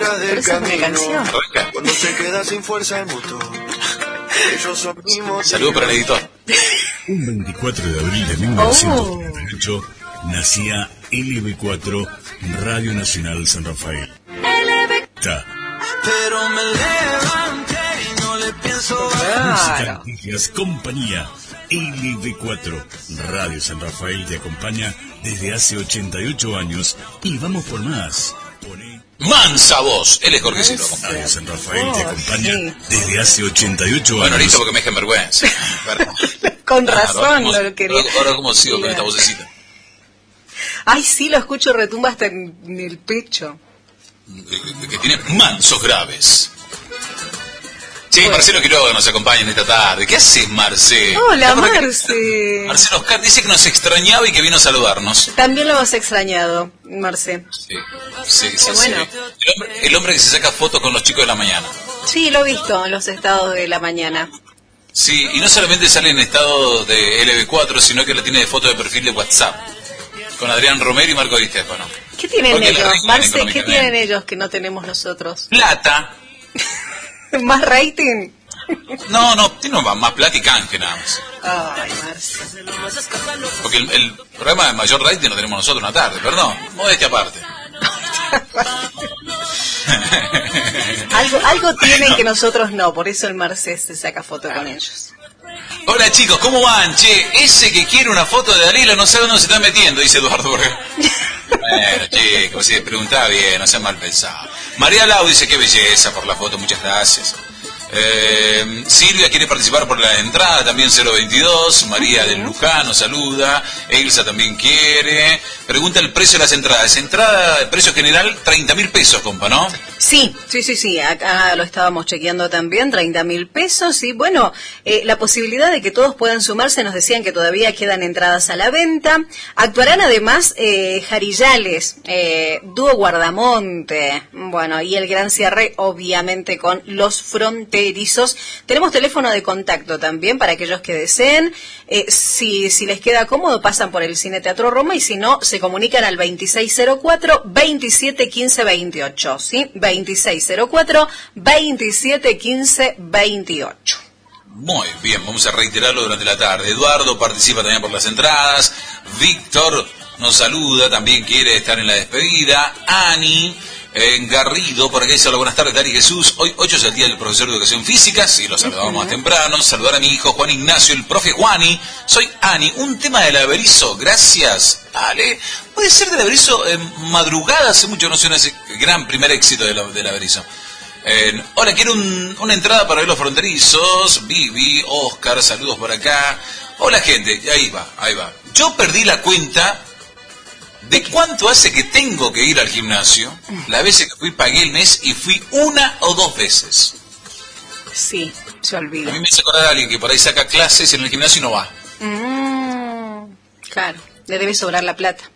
mitad del esa es una canción. Cuando se queda sin fuerza el motor. Ellos son mismos. Saludos para el editor. Un 24 de abril de 1948 nacía LB4, Radio Nacional San Rafael. Pero me levanté y no le pienso Música, noticias, compañía. LB4, Radio San Rafael te acompaña desde hace 88 años y vamos por más. Mansa voz, él es Jorge Silva. Radio San Rafael te acompaña desde hace 88 años. Bueno, listo porque me dejen vergüenza. Con razón lo quería. Ahora cómo sigo con esta vocecita. Ay, sí, lo escucho, retumba hasta en el pecho. Que tiene mansos graves. Sí, bueno. Marcelo Quiroga nos acompaña en esta tarde. ¿Qué haces, Marcelo? Hola, Marce. Marcelo Oscar dice que nos extrañaba y que vino a saludarnos. También lo hemos extrañado, Marce. Sí. Bueno. El hombre que se saca fotos con los chicos de la mañana. Sí, lo he visto en los estados de la mañana. Sí, y no solamente sale en estado de LB4, sino que lo tiene de foto de perfil de WhatsApp. Con Adrián Romero y Marco Di Stefano. ¿Qué tienen ellos, Marce? ¿Qué tienen ellos que no tenemos nosotros? Plata. ¿Más rating? No, tiene más plata y canje nada más. Ay, Marce. Porque el programa de mayor rating lo tenemos nosotros una tarde, pero no, modestia aparte. algo tienen que nosotros no, por eso el Marce se saca foto con ellos. Hola chicos, ¿cómo van? Che, ese que quiere una foto de Dalila no sabe dónde se está metiendo, dice Eduardo. Bueno, chicos, si preguntaba bien, no sea mal pensado. María Lau dice, qué belleza por la foto, muchas gracias. Silvia quiere participar por la entrada, también 022. María del Lujano saluda. Elsa también quiere. Pregunta el precio de las entradas. Entrada, el precio general, 30.000 pesos, compa, ¿no? Sí. Acá lo estábamos chequeando también, 30.000 pesos. Y bueno, la posibilidad de que todos puedan sumarse, nos decían que todavía quedan entradas a la venta. Actuarán además Jarillales, Dúo Guardamonte, bueno, y el gran cierre, obviamente, con Los Fronterizos. Tenemos teléfono de contacto también para aquellos que deseen. Si les queda cómodo, pasan por el Cine Teatro Roma, y si no, se comunican al 2604-2715-28, ¿sí? 2604-2715-28. Muy bien, vamos a reiterarlo durante la tarde. Eduardo participa también por las entradas. Víctor nos saluda, también quiere estar en la despedida. Ani Garrido, por aquí dice, hola, buenas tardes, Dari Jesús. Hoy 8 es el día del profesor de Educación Física, sí, lo saludamos más temprano. Saludar a mi hijo Juan Ignacio, el profe Juani. Soy Ani, un tema del Averizo, gracias. Dale, puede ser del Averizo, madrugada, hace mucho no suena ese gran primer éxito del Averizo. Hola, quiero una entrada para ver Los Fronterizos. Vivi, Oscar, saludos por acá. Hola gente, ahí va. Yo perdí la cuenta de cuánto hace que tengo que ir al gimnasio. Las veces que fui pagué el mes y fui 1 o 2 veces. Sí, se olvida. A mí me hace acordar a alguien que por ahí saca clases en el gimnasio y no va. Claro, le debe sobrar la plata.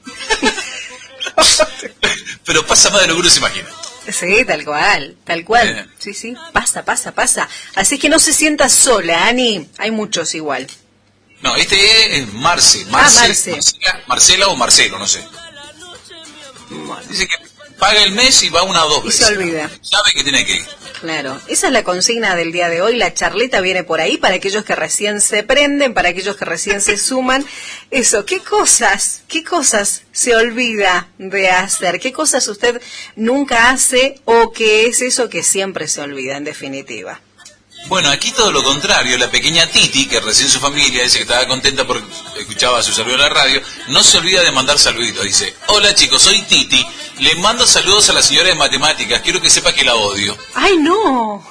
Pero pasa más de lo que uno se imagina. Sí, tal cual. Sí, pasa. Así que no se sienta sola, Ani. Hay muchos igual. No, este es Marce. Marcela o Marcelo, no sé. Bueno. Dice que paga el mes y va 1 o 2 veces. Y se olvida. Sabe que tiene que ir. Claro, esa es la consigna del día de hoy. La charleta viene por ahí para aquellos que recién se prenden, para aquellos que recién se suman. Eso, ¿qué cosas se olvida de hacer? ¿Qué cosas usted nunca hace o qué es eso que siempre se olvida, en definitiva? Bueno, aquí todo lo contrario. La pequeña Titi, que recién su familia dice que estaba contenta porque escuchaba su saludo en la radio, no se olvida de mandar saluditos. Dice, hola chicos, soy Titi, le mando saludos a la señora de matemáticas, quiero que sepa que la odio. ¡Ay, no!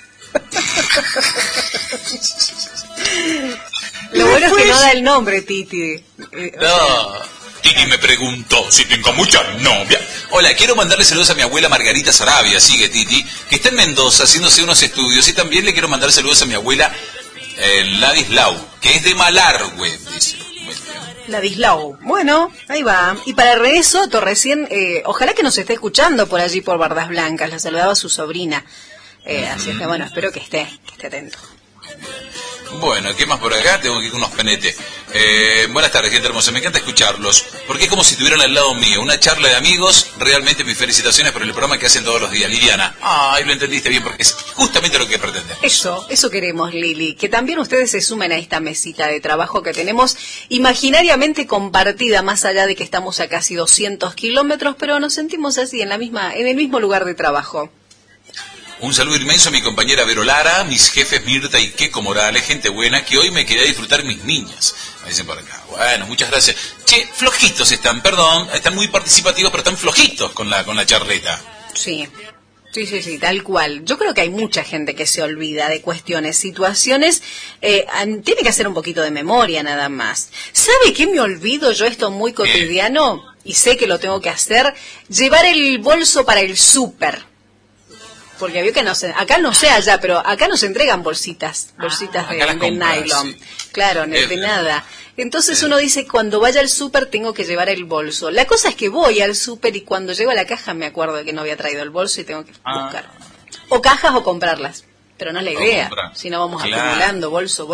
Lo bueno es que no da el nombre, Titi. No. Titi me preguntó si tengo mucha novia. Hola, quiero mandarle saludos a mi abuela Margarita Sarabia, sigue Titi, que está en Mendoza haciéndose unos estudios, y también le quiero mandar saludos a mi abuela Ladislau, que es de Malargüe, dice. Ladislau, bueno, ahí va. Y para René Soto, recién, ojalá que nos esté escuchando por allí por Bardas Blancas, la saludaba su sobrina. Así es que bueno, espero que esté atento. Bueno, ¿qué más por acá? Tengo que ir con unos penetes. Buenas tardes, gente hermosa. Me encanta escucharlos, porque es como si estuvieran al lado mío. Una charla de amigos. Realmente mis felicitaciones por el programa que hacen todos los días. Liliana, lo entendiste bien, porque es justamente lo que pretendemos. Eso queremos, Lili. Que también ustedes se sumen a esta mesita de trabajo que tenemos imaginariamente compartida, más allá de que estamos a casi 200 kilómetros, pero nos sentimos así en el mismo lugar de trabajo. Un saludo inmenso a mi compañera Vero Lara, mis jefes Mirta y Keco Morales, gente buena, que hoy me quería disfrutar mis niñas. Me dicen por acá. Bueno, muchas gracias. Che, flojitos están, perdón, están muy participativos, pero están flojitos con la charleta. Sí, tal cual. Yo creo que hay mucha gente que se olvida de cuestiones, situaciones, tiene que hacer un poquito de memoria nada más. ¿Sabe qué me olvido yo esto muy cotidiano? Y sé que lo tengo que hacer, llevar el bolso para el súper. Porque vio que acá no sé allá, pero acá nos entregan bolsitas de nylon. Sí. Claro, de nada. Entonces uno dice, cuando vaya al súper tengo que llevar el bolso. La cosa es que voy al súper y cuando llego a la caja me acuerdo de que no había traído el bolso y tengo que buscar. O cajas o comprarlas. Pero no es la idea, si no vamos acumulando bolso.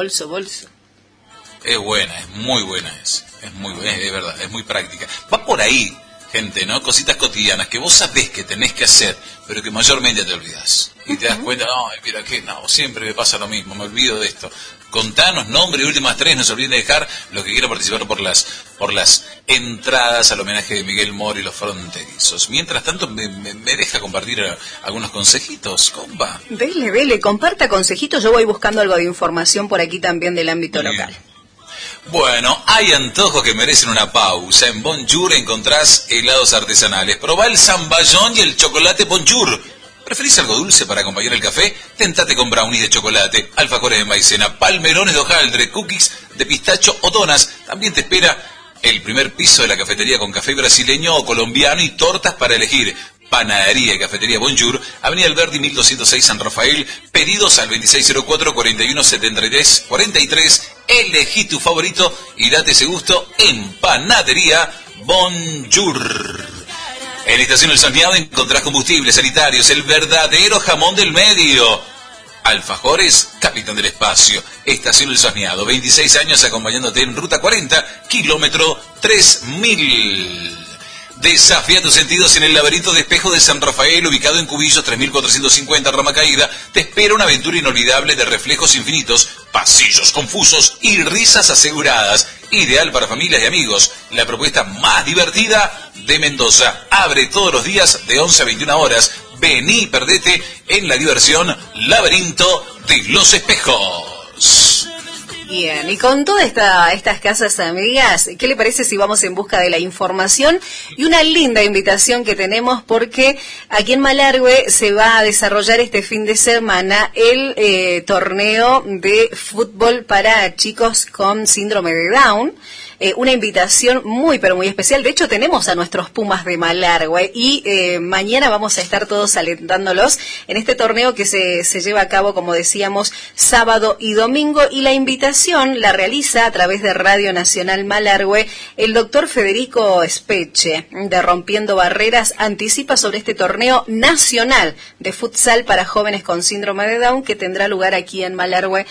Es buena, es muy buena es muy buena, es verdad, es muy práctica. Va por ahí, gente, ¿no? Cositas cotidianas que vos sabés que tenés que hacer, pero que mayormente te olvidás. Y te das cuenta, mira que siempre me pasa lo mismo, me olvido de esto. Contanos nombre y últimas 3, no se olviden de dejar los que quieran participar por las entradas al homenaje de Miguel Moro y los fronterizos. Mientras tanto, me deja compartir algunos consejitos, compa. Dele, comparta consejitos, yo voy buscando algo de información por aquí también del ámbito local. Bueno, hay antojos que merecen una pausa. En Bonjour encontrás helados artesanales. Probá el zamballón y el chocolate Bonjour. ¿Preferís algo dulce para acompañar el café? Tentate con brownies de chocolate, alfajores de maicena, palmerones de hojaldre, cookies de pistacho o donas. También te espera el primer piso de la cafetería con café brasileño o colombiano y tortas para elegir. Panadería y Cafetería Bonjour, Avenida Alberdi 1206 San Rafael, pedidos al 2604-4173-43, elegí tu favorito y date ese gusto en Panadería Bonjour. En Estación El Soñado encontrás combustibles sanitarios, el verdadero jamón del medio. Alfajores, Capitán del Espacio. Estación El Soñado, 26 años acompañándote en Ruta 40, kilómetro 3000. Desafía tus sentidos en el laberinto de espejo de San Rafael, ubicado en Cubillos 3450, Rama Caída. Te espera una aventura inolvidable de reflejos infinitos, pasillos confusos y risas aseguradas. Ideal para familias y amigos. La propuesta más divertida de Mendoza. Abre todos los días de 11 a 21 horas. Vení y perdete en la diversión Laberinto de los Espejos. Bien, y con todas estas casas amigas, ¿qué le parece si vamos en busca de la información? Y una linda invitación que tenemos porque aquí en Malargüe se va a desarrollar este fin de semana el torneo de fútbol para chicos con síndrome de Down. Una invitación muy, pero muy especial. De hecho, tenemos a nuestros Pumas de Malargüe y mañana vamos a estar todos alentándolos en este torneo que se lleva a cabo, como decíamos, sábado y domingo. Y la invitación la realiza a través de Radio Nacional Malargüe el doctor Federico Speche, de Rompiendo Barreras, anticipa sobre este torneo nacional de futsal para jóvenes con síndrome de Down que tendrá lugar aquí en Malargüe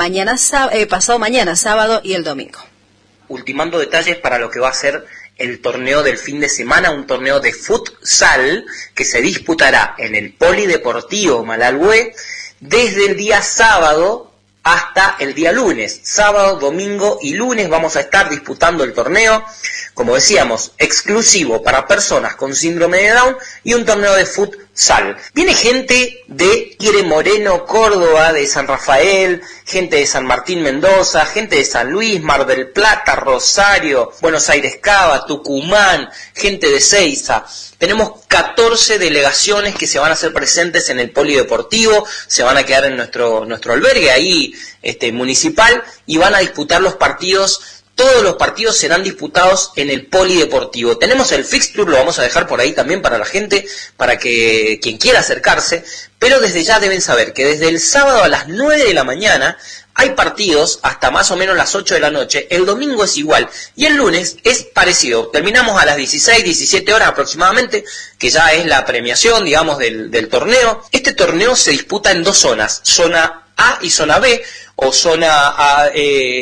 pasado mañana, sábado y el domingo. Ultimando detalles para lo que va a ser el torneo del fin de semana, un torneo de futsal que se disputará en el Polideportivo Malargüe desde el día sábado hasta el día lunes. Sábado, domingo y lunes vamos a estar disputando el torneo, como decíamos, exclusivo para personas con síndrome de Down y un torneo de futsal. Viene gente de Quiere Moreno, Córdoba, de San Rafael, gente de San Martín, Mendoza, gente de San Luis, Mar del Plata, Rosario, Buenos Aires, Cava, Tucumán, gente de Ezeiza. Tenemos 14 delegaciones que se van a hacer presentes en el Polideportivo, se van a quedar en nuestro albergue ahí municipal y van a disputar los partidos. Todos los partidos serán disputados en el Polideportivo. Tenemos el fixture, lo vamos a dejar por ahí también para la gente, para que quien quiera acercarse, pero desde ya deben saber que desde el sábado a las 9 de la mañana hay partidos hasta más o menos las 8 de la noche, el domingo es igual y el lunes es parecido. Terminamos a las 16, 17 horas aproximadamente, que ya es la premiación, digamos, del torneo. Este torneo se disputa en dos zonas, zona A y zona B, o zona A,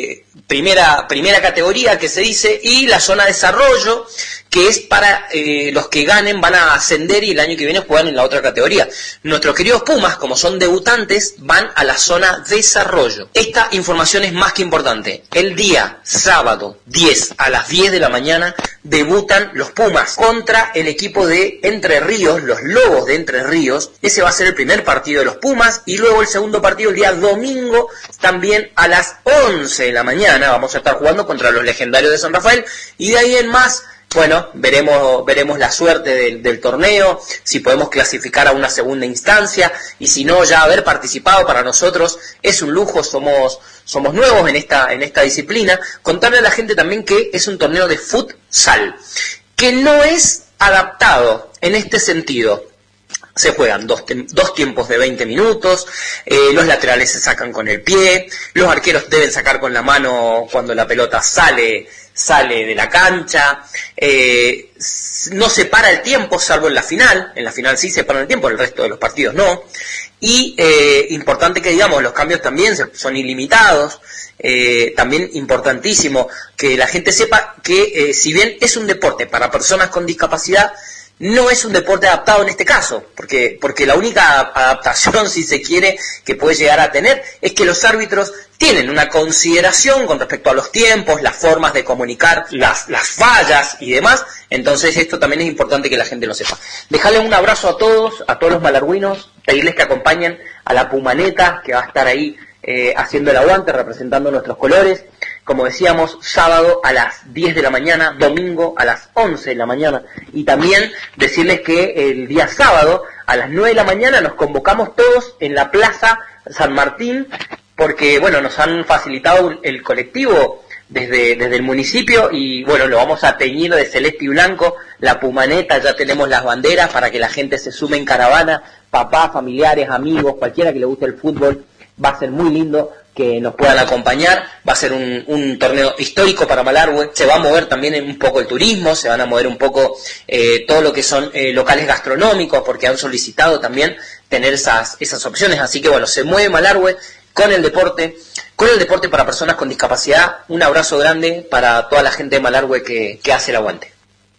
primera categoría que se dice, y la zona desarrollo, que es para los que ganen, van a ascender y el año que viene juegan en la otra categoría. Nuestros queridos Pumas, como son debutantes, van a la zona desarrollo. Esta información es más que importante. El día sábado 10 a las 10 de la mañana debutan los Pumas contra el equipo de Entre Ríos, los Lobos de Entre Ríos. Ese va a ser el primer partido de los Pumas, y luego el segundo partido el día domingo, también a las 11 de la mañana, vamos a estar jugando contra los Legendarios de San Rafael, y de ahí en más, bueno, veremos la suerte del torneo, si podemos clasificar a una segunda instancia, y si no, ya haber participado para nosotros es un lujo. Somos nuevos en esta disciplina. Contarle a la gente también que es un torneo de futsal, que no es adaptado en este sentido. Se juegan dos tiempos de 20 minutos, los laterales se sacan con el pie, los arqueros deben sacar con la mano cuando la pelota sale de la cancha, no se para el tiempo salvo en la final sí se para el tiempo, el resto de los partidos no, y importante que digamos, los cambios también son ilimitados. También importantísimo que la gente sepa que si bien es un deporte para personas con discapacidad, no es un deporte adaptado en este caso, porque la única adaptación, si se quiere, que puede llegar a tener es que los árbitros tienen una consideración con respecto a los tiempos, las formas de comunicar, las fallas y demás. Entonces esto también es importante que la gente lo sepa. Dejarle un abrazo a todos los malarguinos, pedirles que acompañen a la Pumaneta, que va a estar ahí haciendo el aguante, representando nuestros colores. Como decíamos, sábado a las 10 de la mañana, domingo a las 11 de la mañana. Y también decirles que el día sábado a las 9 de la mañana nos convocamos todos en la Plaza San Martín, porque bueno, nos han facilitado el colectivo desde el municipio, y bueno, lo vamos a teñir de celeste y blanco, la Pumaneta. Ya tenemos las banderas para que la gente se sume en caravana, papás, familiares, amigos, cualquiera que le guste el fútbol. Va a ser muy lindo que nos puedan acompañar. Va a ser un torneo histórico para Malargüe. Se va a mover también un poco el turismo, se van a mover un poco todo lo que son locales gastronómicos, porque han solicitado también tener esas opciones. Así que bueno, se mueve Malargüe con el deporte para personas con discapacidad. Un abrazo grande para toda la gente de Malargüe que hace el aguante.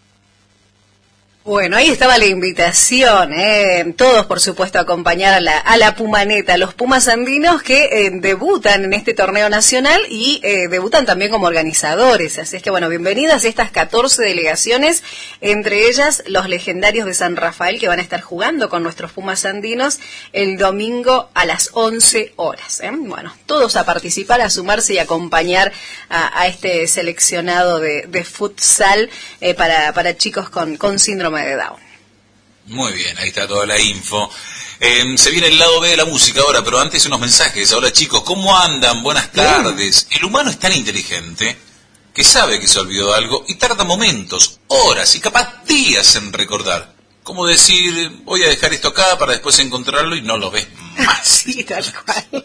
Bueno, ahí estaba la invitación, todos por supuesto a acompañar a la Pumaneta, los Pumas andinos que debutan en este torneo nacional y debutan también como organizadores. Así es que bueno, bienvenidas estas 14 delegaciones, entre ellas los Legendarios de San Rafael, que van a estar jugando con nuestros Pumas andinos el domingo a las 11 horas. Bueno, todos a participar, a sumarse y acompañar a este seleccionado de futsal para chicos con síndrome de Down. Muy bien, ahí está toda la info. Se viene el lado B de la música ahora, pero antes unos mensajes. Hola chicos, ¿cómo andan? Buenas tardes. El humano es tan inteligente que sabe que se olvidó algo y tarda momentos, horas y capaz días en recordar. Como decir, voy a dejar esto acá para después encontrarlo y no lo ves más. Sí, tal cual.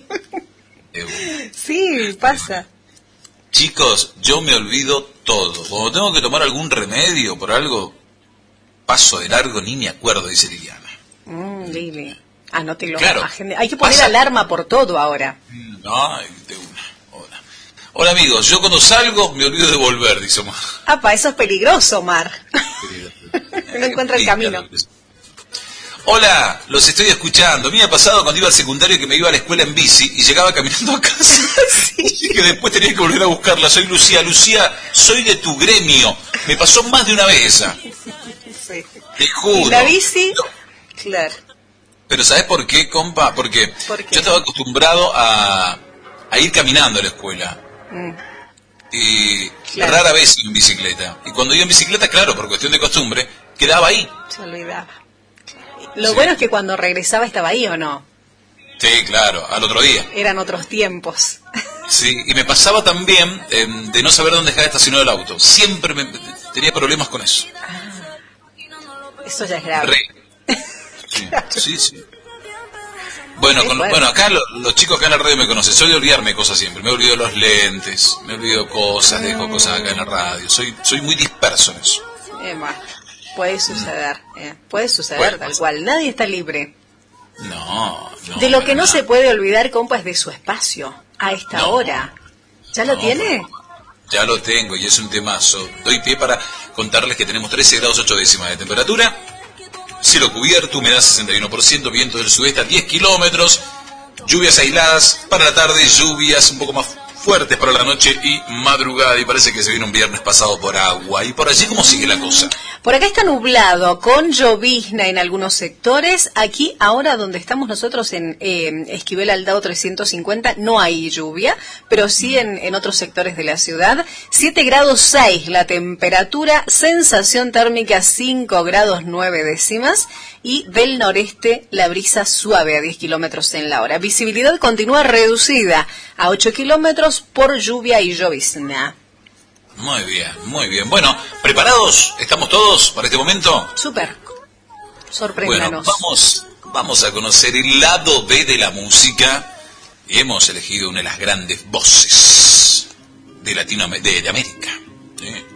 Sí, pasa. Chicos, yo me olvido todo. Cuando tengo que tomar algún remedio por algo, paso de largo, ni me acuerdo, dice Liliana. Lili, anótelo. Claro, hay que poner alarma por todo ahora. No, de una. Hola amigos, yo cuando salgo me olvido de volver, dice Omar. Apa, eso es peligroso, Omar. No encuentra el camino. Hola, los estoy escuchando. A mí me ha pasado cuando iba al secundario que me iba a la escuela en bici y llegaba caminando a casa. Sí. Y que después tenía que volver a buscarla. Soy Lucía. Lucía, soy de tu gremio. Me pasó más de una vez esa. Sí. Te juro. ¿Y la bici? No. Claro. Pero ¿sabes por qué, compa? Porque yo estaba acostumbrado a ir caminando a la escuela. Y claro, rara vez en bicicleta. Y cuando iba en bicicleta, claro, por cuestión de costumbre, quedaba ahí. Se olvidaba. Lo bueno es que cuando regresaba estaba ahí, ¿o no? Sí, claro, al otro día. Eran otros tiempos. Sí, y me pasaba también de no saber dónde dejar estacionado el auto. Siempre tenía problemas con eso. Eso ya es grave. Sí, claro. Sí. Bueno, acá los chicos acá en la radio me conocen. Soy de olvidarme cosas siempre. Me olvido los lentes, me olvido cosas, dejo cosas acá en la radio. Soy muy disperso en eso. Puede suceder, tal cual. Nadie está libre. No. De lo que no nada. se puede olvidar, compa, es de su espacio, a esta No. hora. ¿Ya lo tiene? Ya lo tengo y es un temazo. Doy pie para contarles que tenemos 13 grados 8 décimas de temperatura, cielo cubierto, humedad 61%, viento del sudeste a 10 kilómetros, lluvias aisladas para la tarde, lluvias un poco más fuertes para la noche y madrugada, y parece que se viene un viernes pasado por agua. ¿Y por allí cómo sigue la cosa? Por acá está nublado, con llovizna en algunos sectores. Aquí, ahora donde estamos nosotros en Esquivel Aldao 350, no hay lluvia, pero sí en otros sectores de la ciudad. 7 grados 6 la temperatura, sensación térmica 5 grados 9 décimas, y del noreste la brisa suave a 10 kilómetros en la hora. Visibilidad continúa reducida a 8 kilómetros por lluvia y llovizna. Muy bien, muy bien. Bueno, ¿preparados? ¿Estamos todos para este momento? Súper. Bueno, Sorpréndanos. vamos a conocer el lado B de la música y hemos elegido una de las grandes voces de América. ¿Sí?